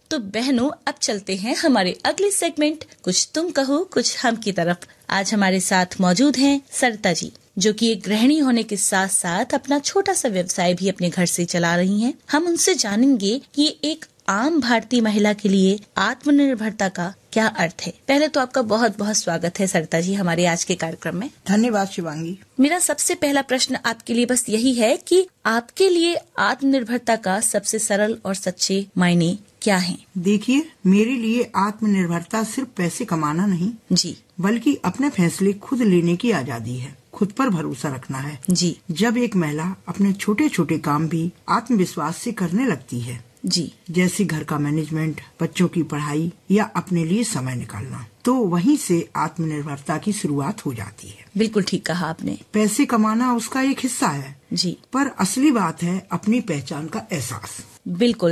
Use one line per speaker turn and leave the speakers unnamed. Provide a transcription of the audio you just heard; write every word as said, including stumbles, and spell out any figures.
तो बहनों, अब चलते हैं हमारे अगले सेगमेंट कुछ तुम कहो कुछ हम की तरफ। आज हमारे साथ मौजूद हैं सरिता जी, जो कि एक गृहिणी होने के साथ साथ अपना छोटा सा व्यवसाय भी अपने घर से चला रही हैं। हम उनसे जानेंगे कि एक आम भारतीय महिला के लिए आत्मनिर्भरता का क्या अर्थ है। पहले तो आपका बहुत बहुत स्वागत है सरिता जी हमारे आज के कार्यक्रम में।
धन्यवाद शिवांगी।
मेरा सबसे पहला प्रश्न आपके लिए बस यही है कि आपके लिए आत्मनिर्भरता का सबसे सरल और सच्चे मायने क्या हैं?
देखिए, मेरे लिए आत्मनिर्भरता सिर्फ पैसे कमाना नहीं
जी,
बल्कि अपने फैसले खुद लेने की आजादी है, खुद पर भरोसा रखना है।
जी
जब एक महिला अपने छोटे छोटे काम भी आत्मविश्वास से करने लगती है,
जी
जैसे घर का मैनेजमेंट, बच्चों की पढ़ाई या अपने लिए समय निकालना, तो वहीं से आत्मनिर्भरता की शुरुआत हो जाती है।
बिल्कुल ठीक कहा आपने।
पैसे कमाना उसका एक हिस्सा है
जी,
पर असली बात है अपनी पहचान का एहसास।
बिल्कुल